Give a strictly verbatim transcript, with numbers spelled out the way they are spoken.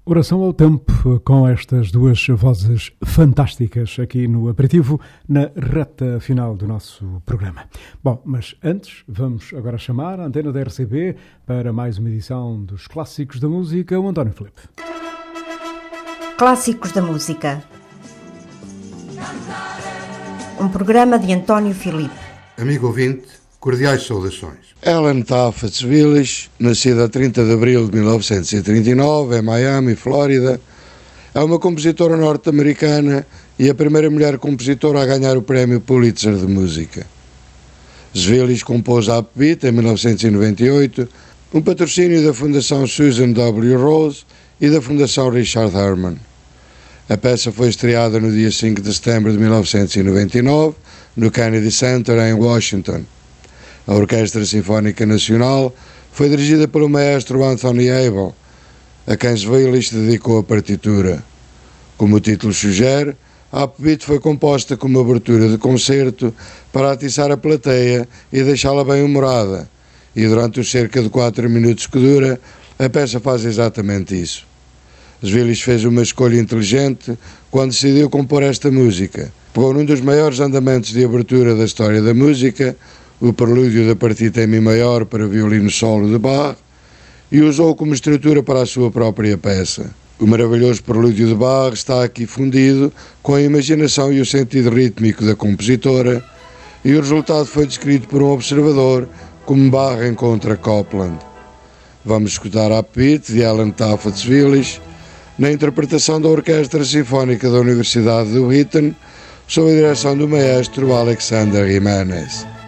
Oração ao tempo, com estas duas vozes fantásticas aqui no aperitivo, na reta final do nosso programa. Bom, mas antes, vamos agora chamar a antena da R C B para mais uma edição dos Clássicos da Música, o António Filipe. Clássicos da Música. Um programa de António Filipe. Amigo ouvinte, cordiais saudações. Ellen Tafts Willis, nascida a trinta de abril de mil novecentos e trinta e nove, em Miami, Flórida, é uma compositora norte-americana e a primeira mulher compositora a ganhar o prémio Pulitzer de música. Willis compôs Upbeat em mil novecentos e noventa e oito, um patrocínio da Fundação Susan W. Rose e da Fundação Richard Herman. A peça foi estreada no dia cinco de setembro de mil novecentos e noventa e nove, no Kennedy Center, em Washington. A Orquestra Sinfónica Nacional foi dirigida pelo maestro Anthony Abel, a quem Willis dedicou a partitura. Como o título sugere, a Upbeat foi composta como abertura de concerto para atiçar a plateia e deixá-la bem-humorada, e durante os cerca de quatro minutos que dura, a peça faz exatamente isso. Willis fez uma escolha inteligente quando decidiu compor esta música. Pegou num dos maiores andamentos de abertura da história da música, o prelúdio da partita em Mi maior para violino solo de Bach, e usou como estrutura para a sua própria peça. O maravilhoso prelúdio de Bach está aqui fundido com a imaginação e o sentido rítmico da compositora, e o resultado foi descrito por um observador como Bach encontra Copland. Vamos escutar a Upbeat de Ellen Tafts Willis, na interpretação da Orquestra Sinfónica da Universidade de Wheaton, sob a direção do maestro Alexander Jiménez.